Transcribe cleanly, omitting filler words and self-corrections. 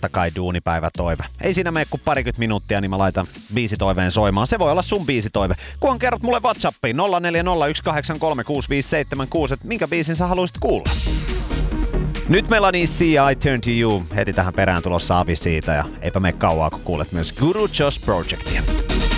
totta kai duunipäivätoive. Ei siinä mene kuin parikymmentä minuuttia, niin mä laitan biisitoiveen soimaan. Se voi olla sun biisitoive. Kunhan kerrot mulle WhatsAppiin 0401836576, että minkä biisin sä haluaisit kuulla. Nyt Melanie C. I Turn to You. Heti tähän perään tulossa Avi siitä ja eipä mene kauaa, kun kuulet myös Guru Josh Projectia.